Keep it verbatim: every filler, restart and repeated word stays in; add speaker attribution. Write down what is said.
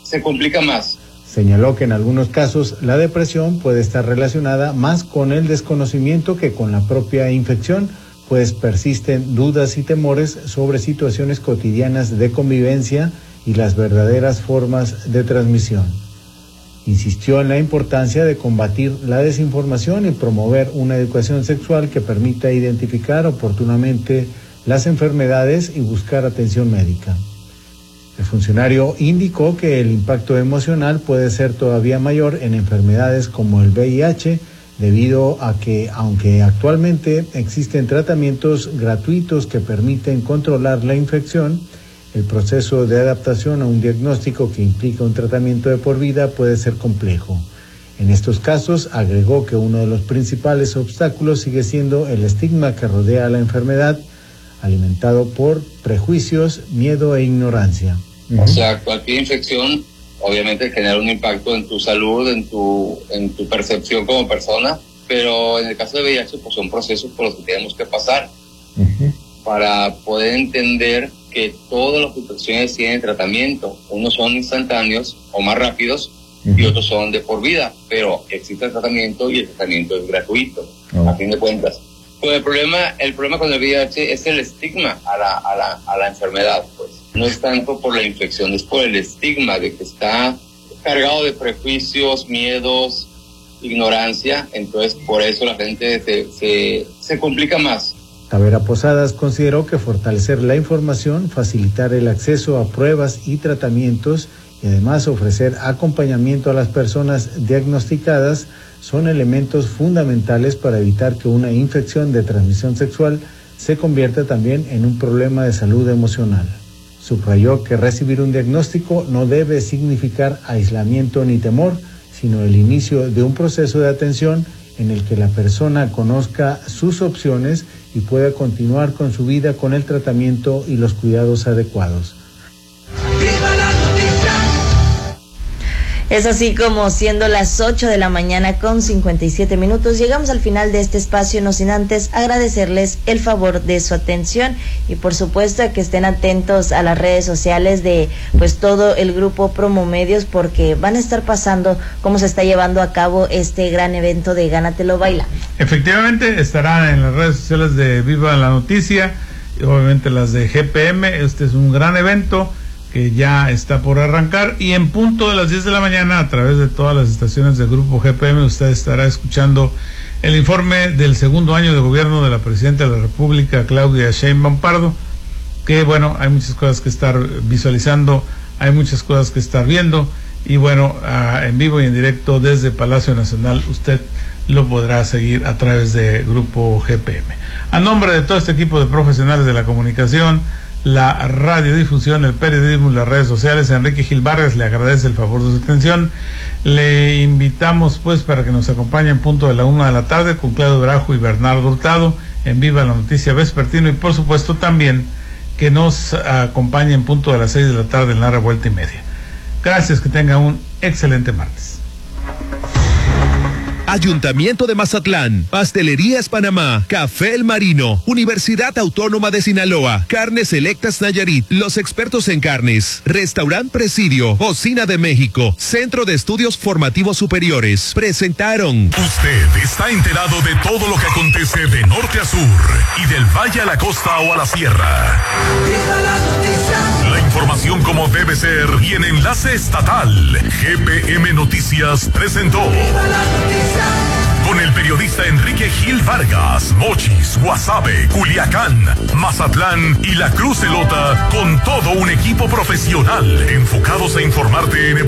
Speaker 1: se complica más.
Speaker 2: Señaló que en algunos casos la depresión puede estar relacionada más con el desconocimiento que con la propia infección, pues persisten dudas y temores sobre situaciones cotidianas de convivencia y las verdaderas formas de transmisión. Insistió en la importancia de combatir la desinformación y promover una educación sexual que permita identificar oportunamente las enfermedades y buscar atención médica. El funcionario indicó que el impacto emocional puede ser todavía mayor en enfermedades como el V I H, debido a que, aunque actualmente existen tratamientos gratuitos que permiten controlar la infección, el proceso de adaptación a un diagnóstico que implica un tratamiento de por vida puede ser complejo. En estos casos, agregó que uno de los principales obstáculos sigue siendo el estigma que rodea a la enfermedad, alimentado por prejuicios, miedo e ignorancia.
Speaker 1: O sea, cualquier infección obviamente genera un impacto en tu salud, en tu, en tu percepción como persona, pero en el caso de V I H pues son procesos por los que tenemos que pasar uh-huh. para poder entender que todas las infecciones tienen tratamiento. Unos son instantáneos o más rápidos uh-huh. y otros son de por vida, pero existe el tratamiento y el tratamiento es gratuito, uh-huh. a fin de cuentas. Pues el problema, el problema con el V I H es el estigma a la, a la, a la enfermedad, pues. No es tanto por la infección, es por el estigma de que está cargado de prejuicios, miedos, ignorancia, entonces por eso la gente se, se, se complica más.
Speaker 2: Tavera Posadas consideró que fortalecer la información, facilitar el acceso a pruebas y tratamientos y además ofrecer acompañamiento a las personas diagnosticadas son elementos fundamentales para evitar que una infección de transmisión sexual se convierta también en un problema de salud emocional. Subrayó que recibir un diagnóstico no debe significar aislamiento ni temor, sino el inicio de un proceso de atención en el que la persona conozca sus opciones y pueda continuar con su vida con el tratamiento y los cuidados adecuados.
Speaker 3: Es así como, siendo las ocho de la mañana con cincuenta y siete minutos, llegamos al final de este espacio, no sin antes agradecerles el favor de su atención y por supuesto que estén atentos a las redes sociales de pues todo el grupo Promomedios, porque van a estar pasando cómo se está llevando a cabo este gran evento de Gánatelo Baila.
Speaker 4: Efectivamente, estará en las redes sociales de Viva la Noticia y obviamente las de G P M. Este es un gran evento que ya está por arrancar, y en punto de las diez de la mañana, a través de todas las estaciones del Grupo G P M, usted estará escuchando el informe del segundo año de gobierno de la Presidenta de la República, Claudia Sheinbaum Pardo, que bueno, hay muchas cosas que estar visualizando, hay muchas cosas que estar viendo, y bueno, uh, en vivo y en directo desde Palacio Nacional, usted lo podrá seguir a través de Grupo G P M. A nombre de todo este equipo de profesionales de la comunicación, la radiodifusión, el periodismo y las redes sociales, Enrique Gil Vargas le agradece el favor de su atención. Le invitamos pues para que nos acompañe en punto de la una de la tarde con Claudio Brajo y Bernardo Hurtado en Viva la Noticia Vespertino, y por supuesto también que nos acompañe en punto de las seis de la tarde en la Revuelta y Media. Gracias, que tenga un excelente martes.
Speaker 5: Ayuntamiento de Mazatlán, Pastelerías Panamá, Café El Marino, Universidad Autónoma de Sinaloa, Carnes Selectas Nayarit, los expertos en carnes, Restaurant Presidio, Cocina de México, Centro de Estudios Formativos Superiores, presentaron.
Speaker 6: Usted está enterado de todo lo que acontece de norte a sur y del valle a la costa o a la sierra. La información como debe ser y en enlace estatal. G P M Noticias presentó. Con el periodista Enrique Gil Vargas, Mochis, Guasave, Culiacán, Mazatlán y la Cruz Elota, con todo un equipo profesional enfocados a informarte en